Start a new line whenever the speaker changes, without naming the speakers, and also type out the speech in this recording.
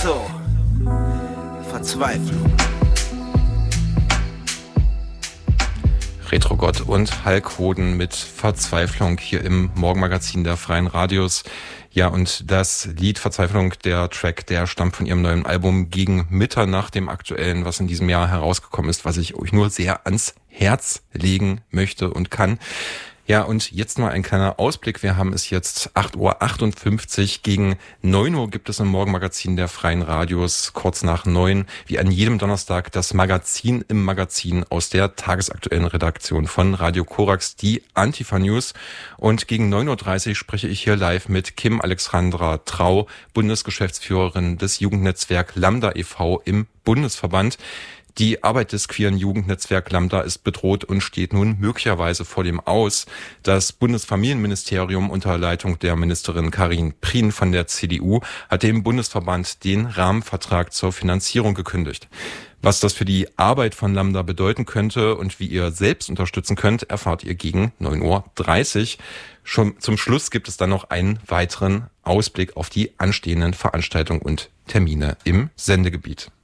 so. Verzweiflung.
Retrogott und Hulk Hoden mit Verzweiflung hier im Morgenmagazin der Freien Radios. Ja, und das Lied Verzweiflung, der Track, der stammt von ihrem neuen Album Gegen Mitternacht, dem aktuellen, was in diesem Jahr herausgekommen ist, was ich euch nur sehr ans Herz legen möchte und kann. Ja, und jetzt mal ein kleiner Ausblick. Wir haben es jetzt 8:58 Uhr. Gegen 9 Uhr gibt es im Morgenmagazin der Freien Radios, kurz nach 9, wie an jedem Donnerstag, das Magazin im Magazin aus der tagesaktuellen Redaktion von Radio Korax, die Antifa News. Und gegen 9:30 Uhr spreche ich hier live mit Kim Alexandra Trau, Bundesgeschäftsführerin des Jugendnetzwerk Lambda e.V. im Bundesverband. Die Arbeit des queeren Jugendnetzwerk Lambda ist bedroht und steht nun möglicherweise vor dem Aus. Das Bundesfamilienministerium unter Leitung der Ministerin Karin Prien von der CDU hat dem Bundesverband den Rahmenvertrag zur Finanzierung gekündigt. Was das für die Arbeit von Lambda bedeuten könnte und wie ihr selbst unterstützen könnt, erfahrt ihr gegen 9:30 Uhr. Schon zum Schluss gibt es dann noch einen weiteren Ausblick auf die anstehenden Veranstaltungen und Termine im Sendegebiet.